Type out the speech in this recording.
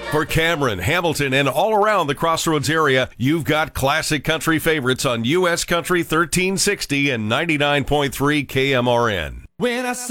For Cameron, Hamilton, and all around the Crossroads area, you've got classic country favorites on U.S. Country 1360 and 99.3 KMRN. When I